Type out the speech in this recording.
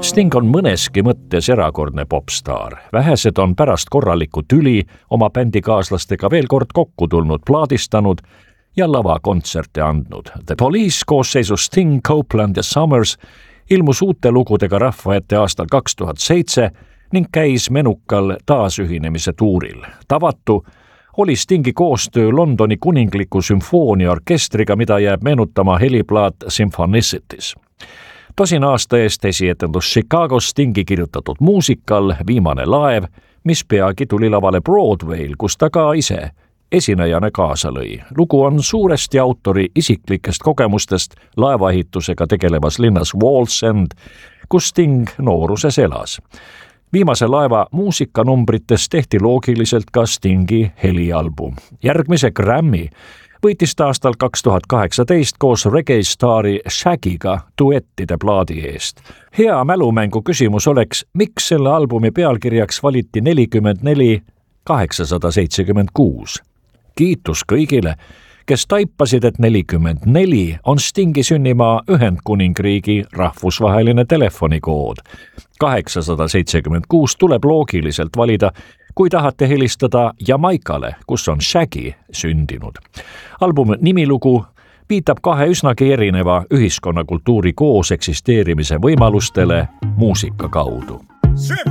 Sting on mõneski mõttes erakordne popstaar. Vähesed on pärast korralikku tüli oma bändikaaslastega veel kord kokku tulnud, plaadistanud ja lavakontserte andnud. The Police koosseisus Sting, Copeland ja Summers ilmus uute lugudega rahva ette aastal 2007 ning käis menukal taasühinemise tuuril. Tavatu oli Stingi koostöö Londoni kuningliku sümfooniaorkestriga, mida jääb meenutama heliplaat Symphonicities. Tosina aasta eest esietendus Chicagos Stingi kirjutatud muusikal Viimane laev, mis peagi tuli lavale Broadway'l, kus ta ka ise esinejana kaasa lõi. Lugu on suuresti autori isiklikest kogemustest laevaehitusega tegelevas linnas Wallsend, kus Sting nooruses elas. Viimase laeva muusikanumbritest tehti loogiliselt ka Stingi helialbum. Järgmise Grammy võitis ta aastal 2018 koos reggae-staari Shaggy'ga duettide plaadi eest. Hea mälumängu küsimus oleks, miks selle albumi pealkirjaks valiti 44 876. Kiitus kõigile, kes taipasid, et 44 on Stingi sünnimaa Ühendkuningriigi rahvusvaheline telefonikood. 876 tuleb loogiliselt valida, kui tahate helistada Jamaikale, kus on Shaggy sündinud. Albumi nimilugu viitab kahe üsnagi erineva ühiskonnakultuuri koos eksisteerimise võimalustele muusika kaudu.